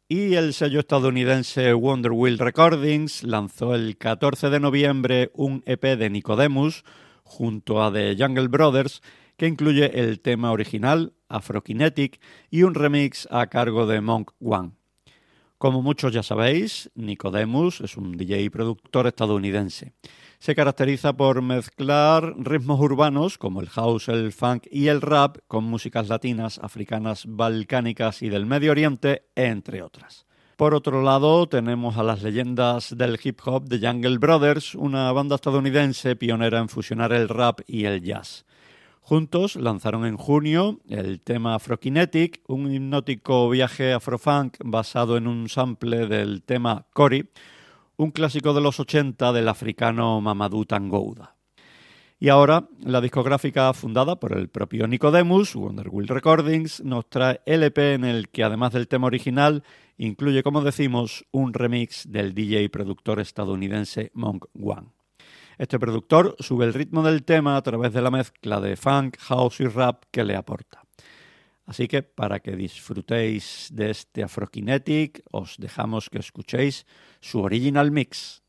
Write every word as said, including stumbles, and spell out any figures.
Y el sello estadounidense Wonder Wheel Recordings lanzó el catorce de noviembre un E P de Nicodemus junto a The Jungle Brothers que incluye el tema original, Afrokinetic, y un remix a cargo de Monk One. Como muchos ya sabéis, Nicodemus es un D J y productor estadounidense. Se caracteriza por mezclar ritmos urbanos como el house, el funk y el rap con músicas latinas, africanas, balcánicas y del Medio Oriente, entre otras. Por otro lado, tenemos a las leyendas del hip hop The Jungle Brothers, una banda estadounidense pionera en fusionar el rap y el jazz. Juntos lanzaron en junio el tema Afrokinetic, un hipnótico viaje afrofunk basado en un sample del tema Cory, un clásico de los ochenta del africano Mamadou Tangouda. Y ahora, la discográfica fundada por el propio Nicodemus, Wonder Wheel Recordings, nos trae el E P en el que, además del tema original, incluye, como decimos, un remix del D J y productor estadounidense Monk One. Este productor sube el ritmo del tema a través de la mezcla de funk, house y rap que le aporta. Así que, para que disfrutéis de este Afrokinetic, os dejamos que escuchéis su original mix.